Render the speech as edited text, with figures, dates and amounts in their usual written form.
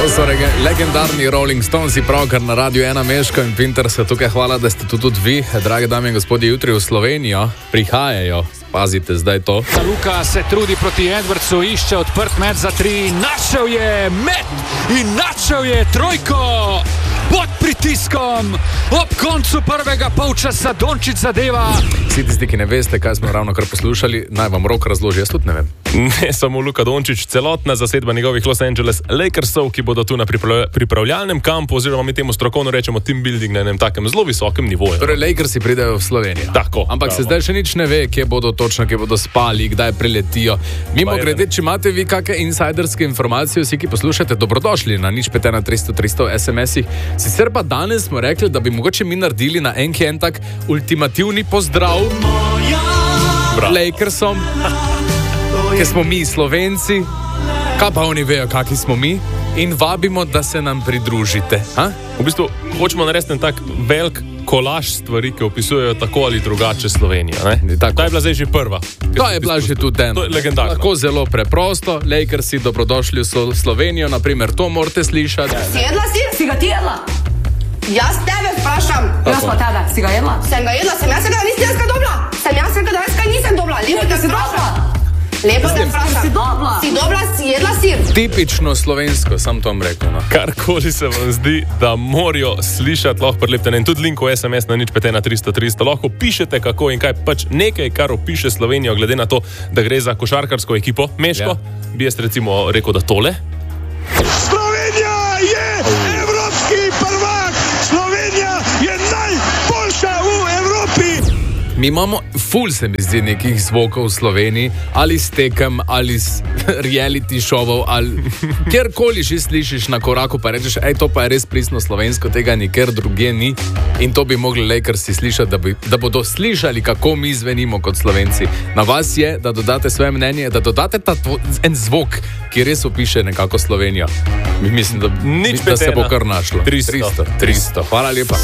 To so legendarni Rolling Stones, pravkar na Radiu 1 Meško in Pinter se tukaj. Hvala, da ste tudi vi, drage dame in gospodje, jutri v Slovenijo prihajajo. Pazite zdaj to. Luka se trudi proti Edwardsu, išče odprt met za 3, našel je met in našel je trojko. Pod pritiskom, ob koncu prvega polčasa Dončić zadeva. Vsi tisti, ki ne veste, kaj smo ravno kar poslušali, naj vam Rok razloži, jaz tudi ne vem. Ne samo Luka Dončić, celotna zasedba njegovih Los Angeles Lakersov, ki bodo tu na pripravljalnem kampu, oziroma mi temu strokovno rečemo team building na enem takem zelo visokem nivoju. Torej, Lakersi pridejo v Slovenijo. Tako. Ampak se zdaj še nič ne ve, kje bodo točno, kje bodo spali, kdaj priletijo. Mimo grede, če imate vi kakšne insiderske informacije, vsi, ki poslušate, dobrodošli na 051 SMS-ih. Sicer pa danes smo rekli, da bi mogoče mi naredili na en tak ultimativni pozdrav Lakersom, ker smo mi Slovenci, kaj pa oni vejo, kakvi smo mi, in vabimo, da se nam pridružite. V bistvu hočemo narediti tak velik kolaž stvari, ki opisujejo tako ali drugače Slovenijo. Ta je bila zdaj že prva. To je bila že tudi ena. To je legendarno. Tako zelo preprosto. Lakersi, dobrodošli v Slovenijo, naprimer, to morate slišati. Si jedla sir? Si ga ti jedla? Jaz tebe vprašam. Jaz pa tebe. Si ga jedla? Sem ga jedla, sem jaz ga nisi jaz ga dobila. Sem jaz ga nisem dobila. Lepo te vprašam. Lepo te vprašam. Si dobila, si jedla sir? Tipično slovensko, sam to vam rekel. No. Karkoli se vam zdi, da morajo slišati, lahko prilepite in tudi link v SMS na 051 lahko pišete kako in kaj, pač nekaj, kar opiše Slovenijo, glede na to, da gre za košarkarsko ekipo. Meško, bi jaz recimo rekel, da tole. Slovenija je evropski prvak! Slovenija je najboljša v Evropi! Mi imamo ful, se mi zdi, nekih zvokov v Sloveniji, ali s tekem, ali s reality šovov, ali kjerkoli že slišiš na koraku, pa rečeš, to pa je res pristno slovensko, tega nikjer drugje ni. In to bi mogli Lakersi slišati, da bodo slišali, kako mi zvenimo kot Slovenci. Na vas je, da dodate svoje mnenje, da dodate en zvok, ki res opiše nekako Slovenijo. Mislim, da se bo kar našlo. 300. Hvala lepa.